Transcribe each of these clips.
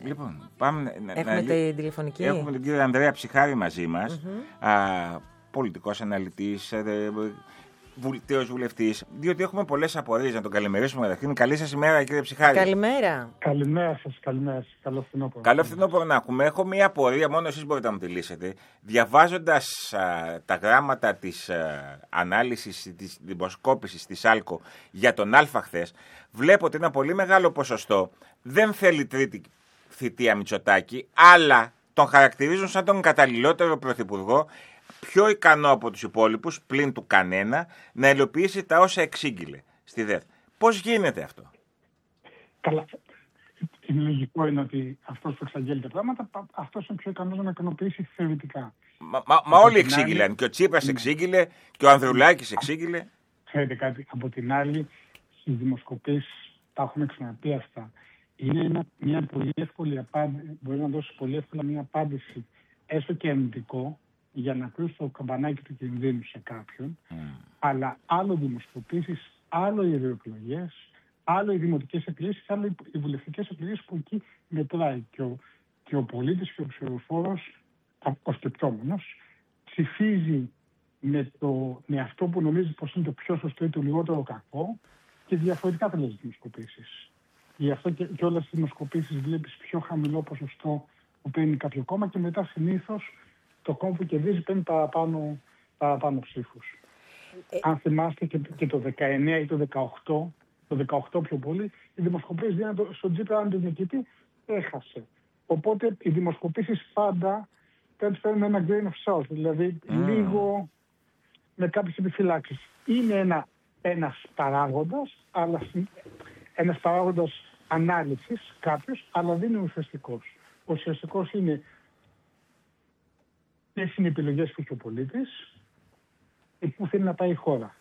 Λοιπόν, έχουμε την τηλεφωνική. Έχουμε τον κύριο Ανδρέα Ψυχάρη μαζί μας, πολιτικός αναλυτής, τέος βουλευτής, διότι έχουμε πολλές απορίες να τον καλημερίσουμε καταρχήν. Καλή σας ημέρα, κύριε Ψυχάρη. Καλημέρα. Καλημέρα σας. Καλό φθινόπωρο. Καλό φθινόπωρο να έχουμε. Έχω μία απορία, μόνο εσείς μπορείτε να μου τη λύσετε. Διαβάζοντας τα γράμματα της ανάλυσης, της δημοσκόπησης της ΑΛΚΟ για τον Α χθες, βλέπω ότι ένα πολύ μεγάλο ποσοστό δεν θέλει τρίτη θητεία Μητσοτάκη, αλλά τον χαρακτηρίζουν σαν τον καταλληλότερο πρωθυπουργό, πιο ικανό από τους υπόλοιπους, πλην του κανένα, να υλοποιήσει τα όσα εξήγηλε στη ΔΕΘ. Πώς γίνεται αυτό? Καλά. Λογικό είναι ότι αυτός που εξαγγέλει τα πράγματα, αυτός είναι πιο ικανός να ικανοποιήσει θεωρητικά. Μα όλοι εξήγηλαν. Και ο Τσίπρας εξήγηλε, και ο Ανδρουλάκης εξήγηλε. Ξέρετε κάτι, από την άλλη, στις δημοσκοπήσεις, τα έχουμε ξαναπεί αυτά, είναι μια πολύ εύκολη απάντηση, μπορεί να δώσει πολύ εύκολα μια απάντηση, έστω και αρνητικό, για να κρούσει το καμπανάκι του κινδύνου σε κάποιον, αλλά άλλο δημοσκοπήσεις, άλλο οι ευρωεκλογές, άλλο οι δημοτικές εκλογές, άλλο οι βουλευτικές εκλογές που εκεί μετράει και ο πολίτης και ο ψηφοφόρος, ο σκεπτόμενος, ψηφίζει με αυτό που νομίζει πως είναι το πιο σωστό ή το λιγότερο κακό και διαφορετικά θα λέει δημοσκοπήσεις. Γι' αυτό και όλες τις δημοσκοπήσεις βλέπεις πιο χαμηλό ποσοστό που παίρνει κάποιο κόμμα και μετά συνήθως το κόμμα που κερδίζει παίρνει παραπάνω ψήφους. Αν θυμάστε και το 19 ή το 18, το 18 πιο πολύ, οι δημοσκοπήσεις δίνανε στον Τσίπρα, αν τον νικητή, έχασε. Οπότε οι δημοσκοπήσεις πάντα πρέπει να φέρουν ένα grain of salt, δηλαδή λίγο με κάποιες επιφυλάξεις. Είναι ένας παράγοντας, αλλά ένας παράγοντας ανάλυσης κάποιος, αλλά δεν είναι ουσιαστικός. Ο ουσιαστικός είναι ποιες είναι οι επιλογές που έχει ο πολίτης και πού θέλει να πάει η χώρα.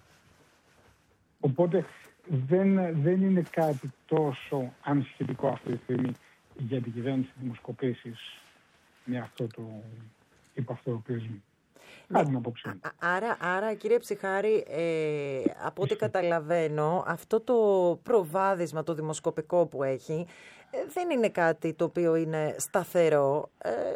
Οπότε δεν είναι κάτι τόσο ανησυχητικό αυτή τη στιγμή για την κυβέρνηση δημοσκοπήσεις με αυτό το υποαυτοοποίησμα. Κάτι να πω ξέρω. Άρα, κύριε Ψυχάρη, από ό,τι καταλαβαίνω, αυτό το προβάδισμα, το δημοσκοπικό που έχει, δεν είναι κάτι το οποίο είναι σταθερό.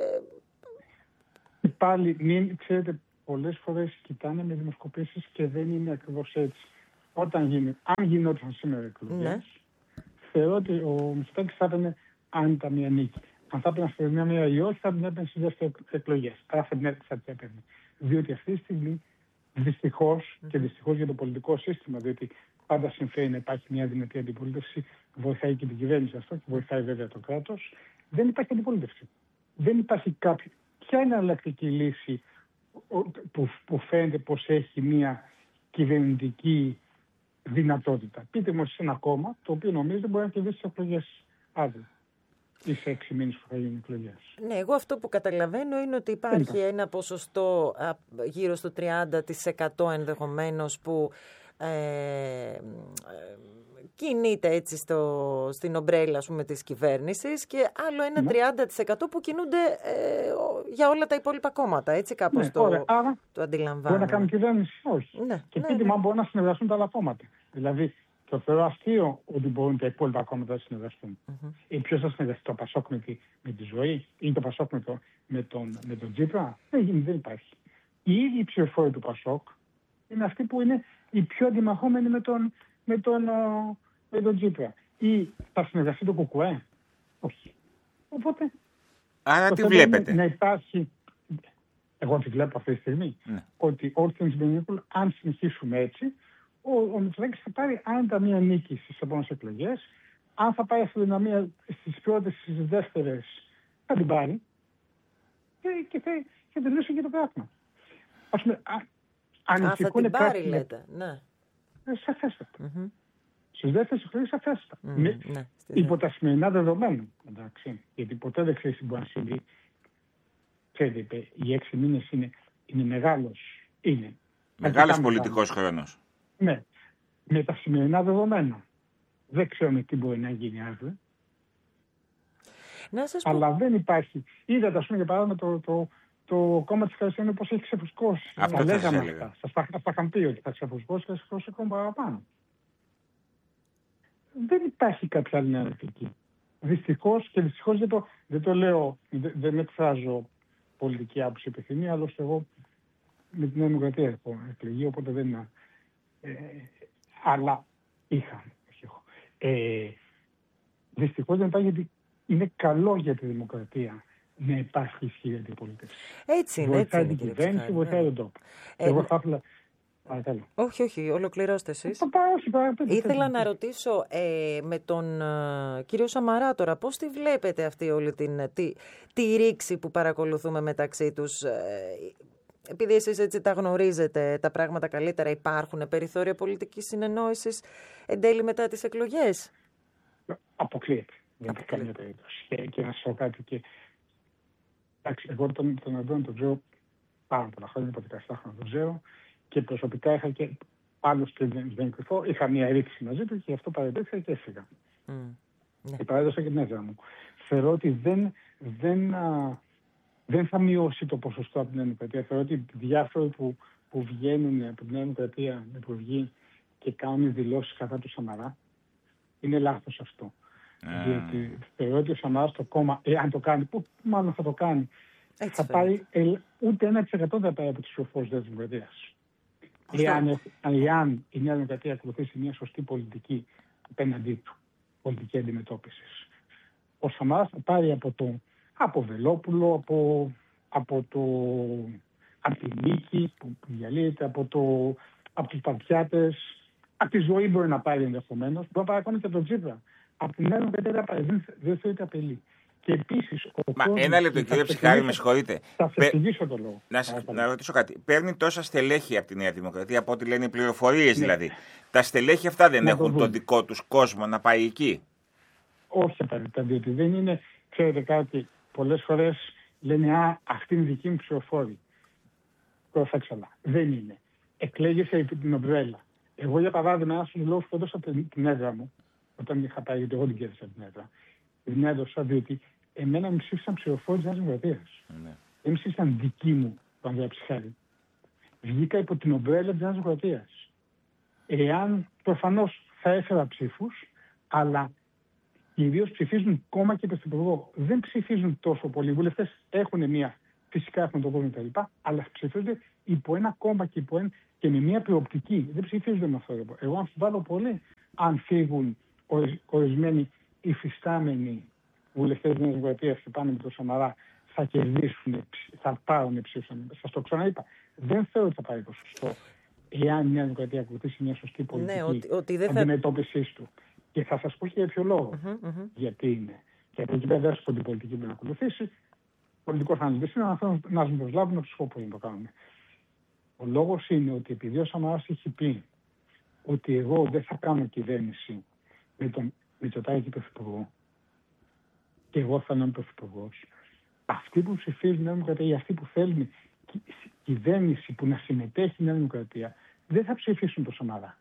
Πάλι, ξέρετε, πολλές φορές κοιτάνε με δημοσκοπήσεις και δεν είναι ακριβώς έτσι. Αν γινόταν σήμερα εκλογές, θεωρώ ότι ο Μητσοτάκης θα έπαιρνε άνετα μια νίκη. Αν θα έπαιρνε σε μια μέρα ή όχι, θα την έπαιρνε στις δεύτερες εκλογές. Άρα θα την έπαιρνε. Διότι αυτή τη στιγμή, δυστυχώς, και δυστυχώς για το πολιτικό σύστημα, διότι πάντα συμφέρει να υπάρχει μια δυνατή αντιπολίτευση, βοηθάει και την κυβέρνηση αυτό και βοηθάει βέβαια το κράτος, δεν υπάρχει αντιπολίτευση. Δεν υπάρχει κάποιο. Ποια είναι η εναλλακτική λύση που φαίνεται πως έχει μια κυβερνητική δυνατότητα? Πείτε μου σε ένα κόμμα το οποίο νομίζετε μπορεί να κερδίσει τις εκλογές αύριο ή σε 6 μήνες που θα γίνουν εκλογές. Ναι, εγώ αυτό που καταλαβαίνω είναι ότι υπάρχει ένα ποσοστό γύρω στο 30% ενδεχομένως που κινείται έτσι στην ομπρέλα, ας πούμε, της κυβέρνησης και άλλο ένα 30% που κινούνται για όλα τα υπόλοιπα κόμματα. Έτσι κάπως το αντιλαμβάνω. Μπορεί να κάνουν κυβέρνηση, όχι. Και πείτε μου αν μπορούν να συνεργαστούν τα άλλα κόμματα. Δηλαδή, το θεωρώ αστείο ότι μπορούν τα υπόλοιπα κόμματα να συνεργαστούν. Ή ποιος θα συνεργαστεί, το Πασόκ με τη Ζωή ή το Πασόκ με τον Τσίπρα? Δεν υπάρχει. Οι ίδιοι ψηφοφόροι του Πασόκ είναι αυτοί που είναι οι πιο αντιμαχόμενοι με τον Τσίπρα. Ή θα συνεργαστεί το ΚΚΕ? Όχι. Οπότε. Άρα τι βλέπετε? Να υπάρχει. Εγώ τη βλέπω αυτή τη στιγμή. Ότι all things being equal, αν συνεχίσουμε έτσι, ο Μητσοτάκης θα πάρει άνετα μία νίκη στις επόμενες εκλογές. Αν θα πάει αυτοδυναμία στις πρώτες, στις δεύτερες, θα την πάρει. Και θα τελειώσει και το πράγμα. Ας πούμε, θα την πάρει, λέτε. Ναι. Σαφέστατα. Στις δεύτερες εκλογές σαφέστατα. Υπό τα σημερινά δεδομένα. Εντάξει, γιατί ποτέ δεν ξέρεις τι μπορεί να συμβεί. Ξέρετε, οι 6 μήνες είναι μεγάλος. Μεγάλος πολιτικός χρόνος. Ναι. Με τα σημερινά δεδομένα. Δεν ξέρουμε τι μπορεί να γίνει αύριο. Αλλά δεν υπάρχει. Είδατε, ας πούμε, για παράδειγμα, το κόμμα της Χαριστιανού πώς έχει ξεφουσκώσει. Αυτό τα λέγαμε έλεγα. αυτά. Σας τα είχαν πει ότι θα ξεφουσκώσει και θα ξεφουσκώσει ακόμα παραπάνω. Δεν υπάρχει κάποια άλλη εναλλακτική. Δυστυχώς δεν το λέω, δεν εκφράζω πολιτική άποψη επιθυμία, άλλωστε εγώ με την Νέα Δημοκρατία έχω εκλεγεί, οπότε δεν είναι. Αλλά είχα. Δυστυχώς δεν υπάρχει, γιατί είναι καλό για τη δημοκρατία να υπάρχει ισχυρή αντιπολίτευση. Έτσι είναι. Βοηθάει την κυβέρνηση, βοηθάει τον τόπο. Εγώ θα ήθελα. Παρακαλώ. Όχι, ολοκληρώστε εσείς. Ήθελα να ρωτήσω με τον κύριο Σαμαρά τώρα, πώς τη βλέπετε αυτή όλη τη ρήξη που παρακολουθούμε μεταξύ τους. Επειδή εσείς έτσι τα γνωρίζετε τα πράγματα καλύτερα, υπάρχουν περιθώρια πολιτικής συνεννόησης εν τέλει μετά τις εκλογές? Αποκλείεται. Δεν υπάρχει καμία περίπτωση. Και να σας πω κάτι. Εντάξει, εγώ τον Αντώνη τον ξέρω πάρα πολλά χρόνια, από 17 χρόνια τον ξέρω, και προσωπικά είχα και άλλωστε δεν κρυφώ, είχα μια ρήξη μαζί του και γι' αυτό παρετήθηκα και έφυγα. Και παρέδωσα και την έδρα μου. Θεωρώ ότι δεν θα μειώσει το ποσοστό από την Νέα Δημοκρατία. Θεωρώ ότι διάφοροι που βγαίνουν από την Νέα Δημοκρατία με υπουργοί και κάνουν δηλώσεις κατά του Σαμαρά, είναι λάθος αυτό. Διότι θεωρώ ότι ο Σαμαράς το κόμμα, αν το κάνει, που μάλλον θα το κάνει, θα πάρει ούτε 1% δεν θα πάρει από τους ψηφοφόρους της Δημοκρατίας. Εάν η Νέα Δημοκρατία ακολουθήσει μια σωστή πολιτική απέναντί του, πολιτική αντιμετώπιση, ο Σαμαράς θα πάρει από Βελόπουλο, από τη Νίκη που διαλύεται, από τους Παπιάτες, από τη ζωή μπορεί να πάρει ενδεχομένως, μπορεί να πάρει ακόμα και τον Τσίπρα. Από την Νέα Δημοκρατία δεν πάρει, δεν θεωρείται απειλή. Και επίσης. Ένα λεπτό, κύριε Ψυχάρη, με συγχωρείτε. Θα σας εξηγήσω το λόγο. Να ρωτήσω κάτι. Παίρνει τόσα στελέχη από τη Νέα Δημοκρατία, από ό,τι λένε οι πληροφορίες δηλαδή. Τα στελέχη αυτά δεν έχουν τον δικό τους κόσμο να πάει εκεί? Όχι απαραίτητα, διότι δεν είναι. Ξέρετε κάτι, πολλές φορές λένε αυτή είναι δική μου ψηφοφόρη. Προσέξτε, δεν είναι. Εκλέγεσαι επί την ομπρέλα. Εγώ, για παράδειγμα, ένας στους λόγους που έδωσα την έδρα μου, όταν είχα πάει, γιατί εγώ την κέρδισα την έδρα, την έδωσα διότι εμένα με ψήφισαν ψηφοφόροι της Νέας Δημοκρατίας. Δεν ψήφισαν δική μου τον Ανδρέα Ψυχάρη. Βγήκα υπό την ομπρέλα της Νέας Δημοκρατίας. Εάν προφανώς θα έφερα ψήφους, αλλά κυρίως ψηφίζουν κόμμα και πρωθυπουργό. Δεν ψηφίζουν τόσο πολλοί. Οι βουλευτές φυσικά έχουν τον κόσμο κτλ. Αλλά ψηφίζονται υπό ένα κόμμα και με μια προοπτική. Δεν ψηφίζονται με αυτό. Εγώ αμφιβάλλω πολύ αν φύγουν ορισμένοι υφιστάμενοι βουλευτές της Νέας Δημοκρατίας και πάνε με τον Σαμαρά, θα κερδίσουν, θα πάρουν ψήφους. Σας το ξαναείπα. Δεν θεωρώ ότι θα πάρει ποσοστό εάν η Νέα Δημοκρατία ακολουθήσει μια σωστή πολιτική αντιμετώπιση του. Και θα σας πω και για ποιο λόγο. Γιατί είναι. Και από εκεί πέρα από την πολιτική που να ακολουθήσει, πολιτικός αναλυτής είναι να μας προσλάβουν να τους πω πώς να το κάνουμε. Ο λόγος είναι ότι επειδή ο Σαμαράς έχει πει ότι εγώ δεν θα κάνω κυβέρνηση με τον Μητσοτάκη πρωθυπουργό και εγώ θα είμαι πρωθυπουργός, αυτοί που ψηφίζουν Νέα Δημοκρατία ή αυτοί που θέλουν κυβέρνηση που να συμμετέχει η Νέα Δημοκρατία δεν θα ψηφίσουν τον Σαμαρά.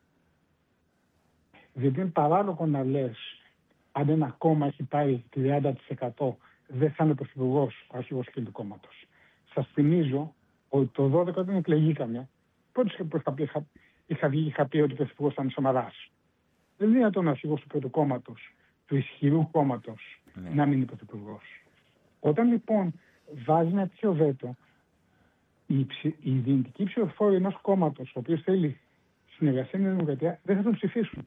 Γιατί είναι παράλογο να λες αν ένα κόμμα έχει πάρει 30% δεν θα είναι πρωθυπουργός ο αρχηγός του κόμματος. Σας θυμίζω ότι το 12 όταν εκλεγήκαμε, πρώτος είχα πει ότι ο πρωθυπουργός ήταν ο Σαμαράς. Δεν είναι δυνατόν ο αρχηγός του πρώτου κόμματος, του ισχυρού κόμματος, να μην είναι πρωθυπουργός. Όταν λοιπόν βάζει ένα τέτοιο βέτο, η δυνητική ψηφοφόρη ενός κόμματος, ο οποίος θέλει συνεργασία με την Δημοκρατία, δεν θα τον ψηφίσουν.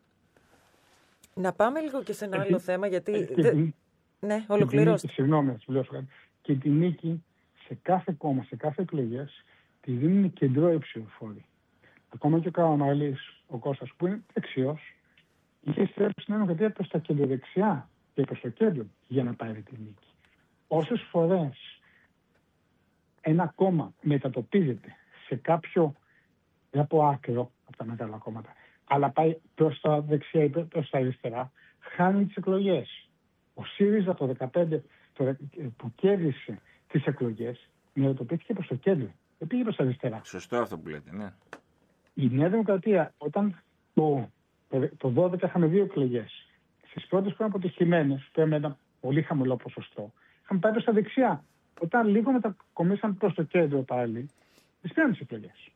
Να πάμε λίγο και σε ένα άλλο θέμα, γιατί. Ναι, ολοκληρώστε. Συγγνώμη, και τη νίκη σε κάθε κόμμα, σε κάθε εκλογές, τη δίνουν κεντρώοι ψηφοφόροι. Ακόμα και ο Καραμανλής, ο Κώστας, που είναι δεξιός, είχε στρέψει στην Δημοκρατία προς τα κεντροδεξιά και προς το κέντρο για να πάρει τη νίκη. Όσες φορές ένα κόμμα μετατοπίζεται σε κάποιο, δεν από άκρο από τα μεγάλα κόμματα, αλλά πάει προς τα δεξιά ή προς τα αριστερά, χάνει τις εκλογές. Ο ΣΥΡΙΖΑ το 2015 που κέρδισε τις εκλογές, μετατοπίστηκε προς το κέντρο. Δεν πήγε προς τα αριστερά. Σωστό αυτό που λέτε, ναι. Η Νέα Δημοκρατία, όταν το 12 είχαμε 2 εκλογές, στις πρώτες που ήταν αποτυχημένες, που με ένα πολύ χαμηλό ποσοστό, είχαμε πάει προς τα δεξιά. Όταν λίγο μετακομίσαν προς το κέντρο πάλι, τις πήραν τις εκλογές.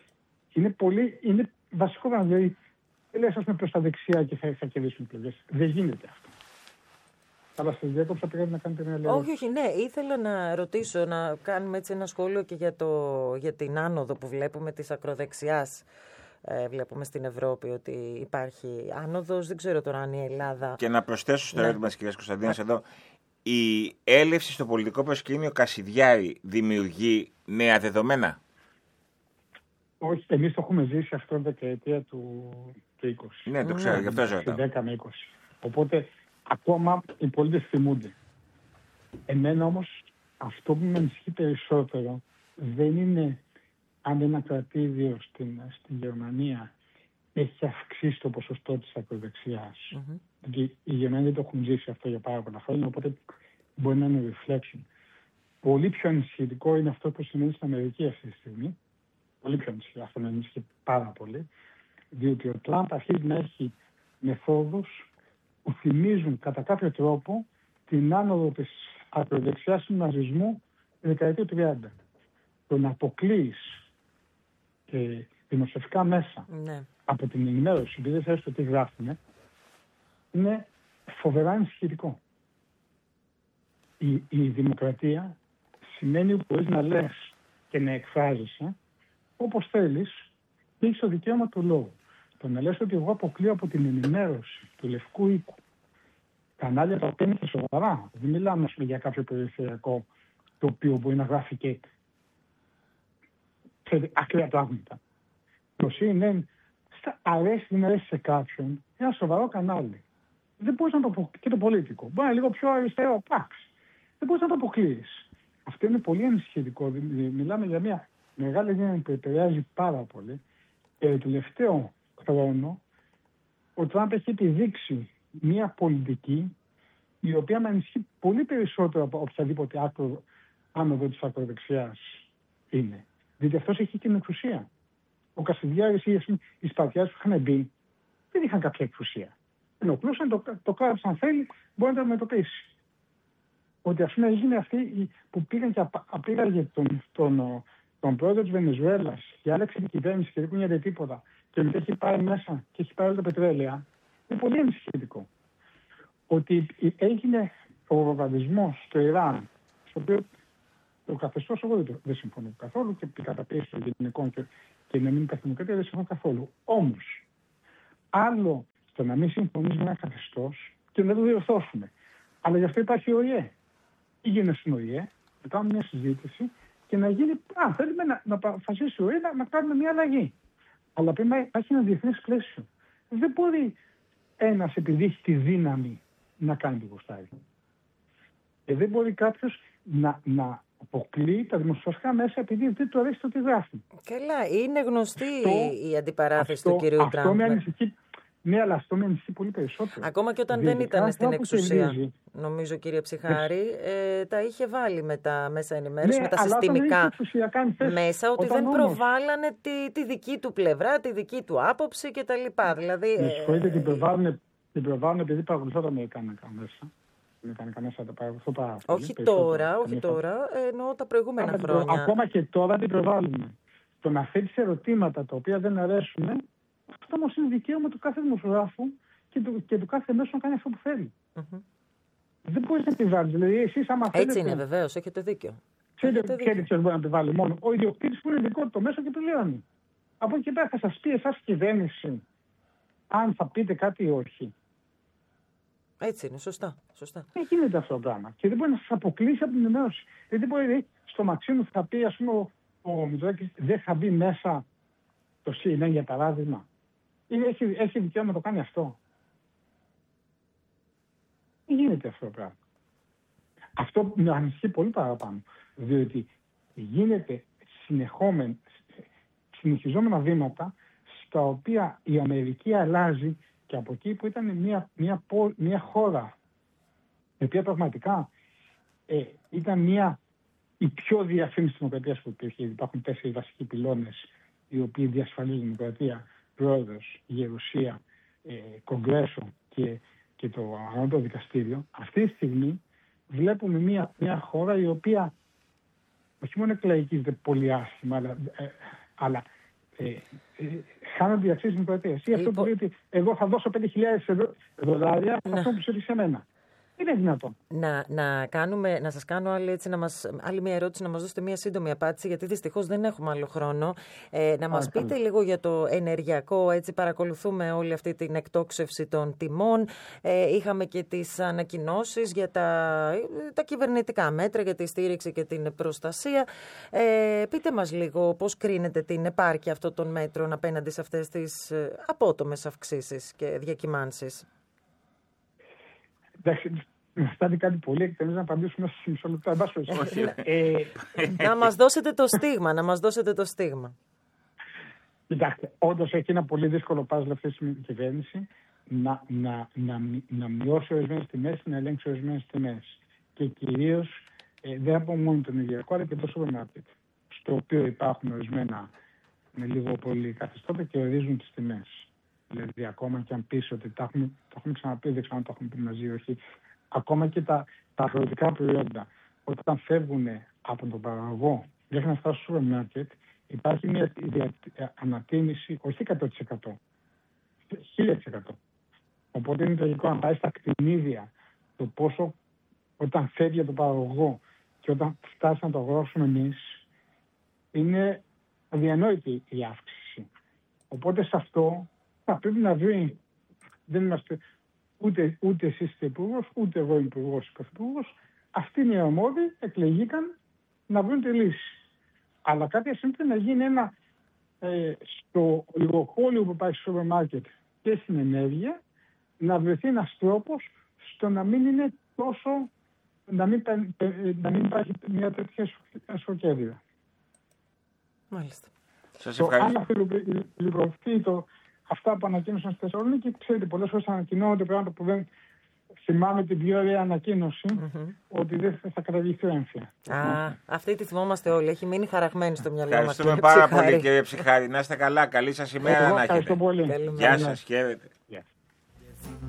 Είναι βασικό να δηλαδή, δεν λες προς τα δεξιά και θα κερδίσουν εκλογές. Δεν γίνεται αυτό. Αλλά σας διέκοψα, πρέπει να κάνετε μια ερώτηση. Όχι, ναι. Ήθελα να ρωτήσω, να κάνουμε έτσι ένα σχόλιο και για την άνοδο που βλέπουμε της ακροδεξιάς. Βλέπουμε στην Ευρώπη ότι υπάρχει άνοδος. Δεν ξέρω τώρα αν η Ελλάδα... Και να προσθέσω στο ερώτημα της κυρίας Κωνσταντίνας εδώ. Η έλευση στο πολιτικό προσκήνιο Κασιδιάρη δημιουργεί νέα δεδομένα? Όχι, εμείς το έχουμε ζήσει αυτό την δεκαετία του 20. Ναι, το ξέρω, γι' αυτό ρωτάω. 10 με 20. Οπότε ακόμα οι πολίτες θυμούνται. Εμένα όμως αυτό που με ανησυχεί περισσότερο δεν είναι αν ένα κρατήδιο στην Γερμανία έχει αυξήσει το ποσοστό της ακροδεξιάς. Γιατί οι Γερμανοί δεν το έχουν ζήσει αυτό για πάρα πολλά χρόνια, οπότε μπορεί να είναι reflection. Πολύ πιο ανησυχητικό είναι αυτό που σημαίνει στην Αμερική αυτή τη στιγμή. Πολύ πιο ανησυχητικό. Αυτό με ανησυχεί πάρα πολύ. Διότι ο Τραμπ αρχίζει να έχει μεθόδους που θυμίζουν κατά κάποιο τρόπο την άνοδο της ακροδεξιάς του ναζισμού τη δεκαετία του 30. Το να αποκλείεις δημοσιευτικά μέσα από την ενημέρωση, επειδή δεν ξέρεις το τι γράφουν, είναι φοβερά ενισχυτικό. Η δημοκρατία σημαίνει ότι μπορείς να λες και να εκφράζεσαι όπως θέλεις και έχεις το δικαίωμα του λόγου. Το να λες ότι εγώ αποκλείω από την ενημέρωση του Λευκού Οίκου κανάλια τα οποία είναι και σοβαρά. Δεν μιλάμε για κάποιο περιφερειακό το οποίο μπορεί να γράφει και ακραία πράγματα. Το CNN αρέσει δεν αρέσει σε κάποιον ένα σοβαρό κανάλι. Δεν μπορείς να το αποκλείσεις. Και το πολίτικο. Μπορεί να είναι λίγο πιο αριστερό, πάξ. Δεν μπορείς να το αποκλείσεις. Αυτό είναι πολύ ανησυχητικό. Μιλάμε για μια μεγάλη δύναμη που επηρεάζει πάρα πολύ. Και το τελευταίο χρόνο ο Τραμπ έχει επιδείξει μια πολιτική η οποία με ανησυχεί πολύ περισσότερο από οποιαδήποτε άνοδο της ακροδεξιάς είναι. Διότι αυτός έχει και την εξουσία. Ο Κασιδιάρης ή οι Σπαρτιάδες που είχαν μπει δεν είχαν κάποια εξουσία. Ενοχλούσαν το κράτος, αν θέλει, μπορεί να το αντιμετωπίσει. Ότι ας πούμε έγινε αυτοί που πήγαν και απήγαγε τον πρόεδρο της Βενεζουέλας και άλλαξε την κυβέρνηση και δεν κουνιέται τίποτα και μετά έχει πάει μέσα και έχει πάρει όλα τα πετρέλαια, είναι πολύ ανησυχητικό. Ότι έγινε ο προπαγανδισμός στο Ιράν, στο οποίο το καθεστώς εγώ δεν συμφωνώ καθόλου και η καταπίεση των γυναικών και να μην υπάρχει δημοκρατία δεν συμφωνώ καθόλου. Όμως, άλλο στο να μην συμφωνείς με ένα καθεστώς και να το διορθώσουμε. Αλλά γι' αυτό υπάρχει ο ΟΗΕ. Πήγαινε στην ΟΗΕ, να κάνουμε μια συζήτηση και να γίνει. Θέλουμε να αποφασίσει ο ΟΗΕ να κάνουμε μια αλλαγή. Αλλά πρέπει να υπάρχει ένα διεθνές πλαίσιο. Δεν μπορεί ένας επειδή έχει τη δύναμη να κάνει το γουστάρι. Και δεν μπορεί κάποιος να αποκλείει τα δημοσιογραφικά μέσα επειδή δεν του αρέσει το τι γράφει. Καλά, είναι γνωστή η αντιπαράθεση του κυρίου Τραμπ. Αυτό με ανησυχεί. Ναι, αλλά αυτό με ανησυχεί πολύ περισσότερο. Ακόμα και όταν δεν ήταν στην εξουσία, νομίζω, κύριε Ψιχάρη, τα είχε βάλει με τα μέσα ενημέρωση, με τα συστημικά μέσα, ότι δεν προβάλλανε τη δική του πλευρά, τη δική του άποψη κτλ. Δηλαδή. Με συγχωρείτε, την προβάλλουν επειδή παρακολουθώ τα αμερικάνικα μέσα. Τα παρακολουθώ πάρα πολύ. Όχι τώρα, εννοώ τα προηγούμενα χρόνια. Ακόμα και τώρα την προβάλλουν. Το να θέτεις ερωτήματα τα οποία δεν αρέσουν. Αυτό όμως είναι δικαίωμα του κάθε δημοσιογράφου και του κάθε μέσου να κάνει αυτό που θέλει. Δεν μπορείς να επιβάλλεις. Δηλαδή, εσείς, άμα θέλετε. Έτσι είναι, βεβαίως, έχετε δίκιο. Ξέρετε ποιος μπορεί να επιβάλλει μόνο. Ο ιδιοκτήτης που είναι δικό του το μέσο και πληρώνει. Από εκεί πέρα θα σας πει εσάς κυβέρνηση αν θα πείτε κάτι ή όχι. Έτσι είναι, σωστά. Δεν γίνεται αυτό το πράγμα. Και δεν μπορεί να σας αποκλείσει από την ενημέρωση. Δεν μπορεί στο Μαξίμου θα πει, ας πούμε, ο Μητσοτάκης δεν θα μπει μέσα το CNN για παράδειγμα. Έχει δικαίωμα να το κάνει αυτό. Δεν γίνεται αυτό το πράγμα. Αυτό με ανησυχεί πολύ παραπάνω. Διότι γίνεται συνεχιζόμενα βήματα στα οποία η Αμερική αλλάζει και από εκεί που ήταν μια χώρα η οποία πραγματικά ήταν η πιο διαφήμιση δημοκρατίας που υπήρχε. Υπάρχουν 4 βασικοί πυλώνες οι οποίοι διασφαλίζουν δημοκρατία, πρόεδρος, γερουσία, κογκρέσο και το ανώτατο δικαστήριο. Αυτή τη στιγμή βλέπουμε μια χώρα η οποία όχι μόνο εκλαϊκίζεται πολύ άσχημα, αλλά χάνονται οι αξίες της δημοκρατίας. Ή αυτό που λέει ότι εγώ θα δώσω $5,000 για αυτό που σου έρθει σε μένα. Είναι δυνατόν. Να σας κάνω άλλη μια ερώτηση, να μας δώσετε μια σύντομη απάντηση, γιατί δυστυχώς δεν έχουμε άλλο χρόνο. Να μας πείτε λίγο για το ενεργειακό, έτσι παρακολουθούμε όλη αυτή την εκτόξευση των τιμών. Είχαμε και τις ανακοινώσεις για τα κυβερνητικά μέτρα, για τη στήριξη και την προστασία. Πείτε μας λίγο πώς κρίνετε την επάρκεια αυτών των μέτρων απέναντι σε αυτές τις απότομες αυξήσεις και διακυμάνσεις. Εντάξει, να στάτε κάτι πολύ εκτελώς να απαντήσουμε σε μισό λεπτό. Να μας δώσετε το στίγμα, Κοιτάξτε, όντως έχει ένα πολύ δύσκολο πάζλ αυτή η κυβέρνηση να μειώσει ορισμένες τιμές, να ελέγξει ορισμένες τιμές. Και κυρίως δεν από μόνο το ενεργειακό, αλλά και το σούπερ μάρκετ, στο οποίο υπάρχουν ορισμένα με λίγο πολύ καθεστώτα και ορίζουν τις τιμές. Δηλαδή, ακόμα και αν πεις ότι το έχουμε ξαναπεί, δεν ξέρω αν το έχουμε πει μαζί ή όχι, ακόμα και τα αγροτικά προϊόντα, όταν φεύγουν από τον παραγωγό μέχρι να φτάσουν στο σούπερ μάρκετ, υπάρχει μια ανατίμηση, όχι 100%, 1000%. Οπότε είναι τραγικό να πάει στα κτηνίδια το πόσο όταν φεύγει από τον παραγωγό και όταν φτάσει να το αγοράσουμε εμείς, είναι αδιανόητη η αύξηση. Οπότε σε αυτό θα πρέπει να βρει, δεν είμαστε ούτε εσείς είστε υπουργός, ούτε εγώ είμαι υπουργός ή πρωθυπουργός. Αυτοί είναι οι αρμόδιοι, εκλεγήκαν να βρουν τη λύση. Αλλά κάποια στιγμή πρέπει να γίνει ένα στο λιγοκόλλιο που υπάρχει στο σούπερ μάρκετ και στην ενέργεια, να βρεθεί ένας τρόπος στο να μην είναι τόσο, να μην υπάρχει μια τέτοια εσωκέρδια. Μάλιστα. Σας ευχαριστώ. Αν αφιλουργηθεί αυτά που ανακοίνωσαν στη Θεσσαλονίκη, ξέρετε, πολλές φορές ανακοινώνονται πράγματα που δεν θυμάμαι την πιο ωραία ανακοίνωση, ότι δεν θα καταργηθεί ο έμφυα. Αυτή τη θυμόμαστε όλοι. Έχει μείνει χαραγμένη στο μυαλό μας. Ευχαριστούμε πάρα πολύ, κύριε Ψιχάρη. Να είστε καλά. Καλή σας ημέρα να έχετε. Ευχαριστώ πολύ. Γεια σας. Χαίρετε.